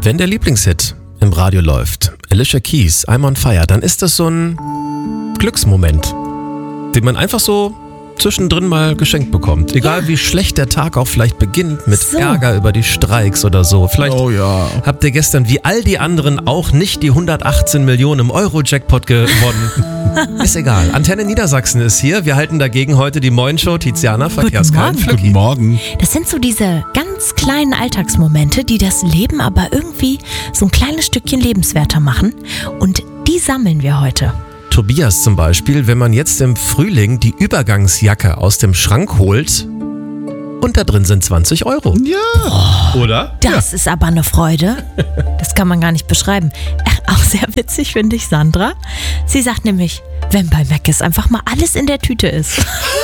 Wenn der Lieblingshit im Radio läuft, Alicia Keys, I'm on Fire, dann ist das so ein Glücksmoment, den man einfach so zwischendrin mal geschenkt bekommt. Egal wie schlecht der Tag auch vielleicht beginnt mit Ärger über die Streiks oder so. Vielleicht habt ihr gestern wie all die anderen auch nicht die 118 Millionen im Euro-Jackpot gewonnen. Ist egal. Antenne Niedersachsen ist hier. Wir halten dagegen heute die Moin-Show. Tiziana, Verkehrskreis. Guten Morgen. Das sind so diese ganz kleinen Alltagsmomente, die das Leben aber irgendwie so ein kleines Stückchen lebenswerter machen. Und die sammeln wir heute. Tobias zum Beispiel, wenn man jetzt im Frühling die Übergangsjacke aus dem Schrank holt und da drin sind 20 Euro. Ja. Oder? Das ist aber eine Freude. Das kann man gar nicht beschreiben. Auch sehr witzig finde ich Sandra. Sie sagt nämlich, wenn bei Mc's einfach mal alles in der Tüte ist.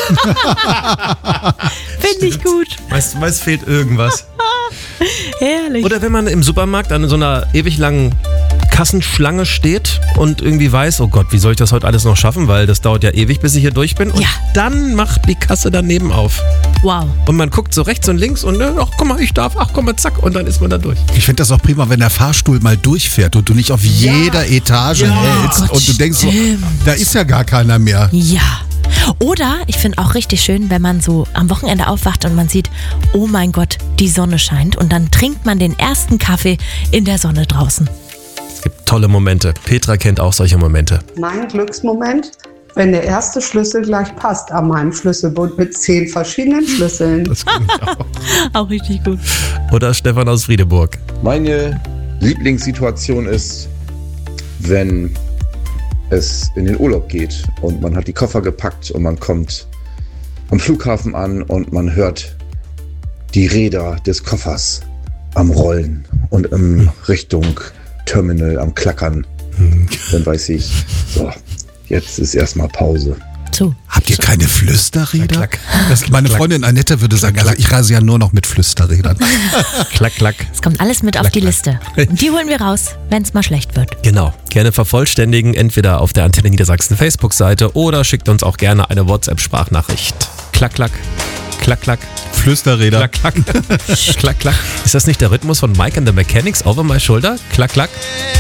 Finde ich gut. Meist fehlt irgendwas. Herrlich. Oder wenn man im Supermarkt an so einer ewig langen Kassenschlange steht und irgendwie weiß, oh Gott, wie soll ich das heute alles noch schaffen, weil das dauert ja ewig, bis ich hier durch bin. Und dann macht die Kasse daneben auf. Wow. Und man guckt so rechts und links und ach guck mal, ich darf, ach komm mal, zack, und dann ist man da durch. Ich finde das auch prima, wenn der Fahrstuhl mal durchfährt und du nicht auf jeder Etage hältst Gott, und du denkst so, da ist ja gar keiner mehr. Ja. Oder ich finde auch richtig schön, wenn man so am Wochenende aufwacht und man sieht, oh mein Gott, die Sonne scheint und dann trinkt man den ersten Kaffee in der Sonne draußen. Es gibt tolle Momente. Petra kennt auch solche Momente. Mein Glücksmoment, wenn der erste Schlüssel gleich passt an meinem Schlüsselbund mit 10 verschiedenen Schlüsseln. Das kenn ich auch. Auch richtig gut. Oder Stefan aus Friedeburg. Meine Lieblingssituation ist, wenn es in den Urlaub geht und man hat die Koffer gepackt und man kommt am Flughafen an und man hört die Räder des Koffers am Rollen und in Richtung Terminal am Klackern. Dann weiß ich, so, jetzt ist erstmal Pause. So. Habt ihr keine Flüsterräder? Klack. Meine Freundin Annette würde sagen, also ich reise ja nur noch mit Flüsterrädern. Klack, klack. Es kommt alles mit auf die Liste. Und die holen wir raus, wenn es mal schlecht wird. Genau. Gerne vervollständigen, entweder auf der Antenne Niedersachsen Facebook-Seite oder schickt uns auch gerne eine WhatsApp-Sprachnachricht. Klack, klack. Klack, klack. Flüsterräder. Klack, klack. Klack, klack. Ist das nicht der Rhythmus von Mike and the Mechanics, Over My Shoulder? Klack, klack.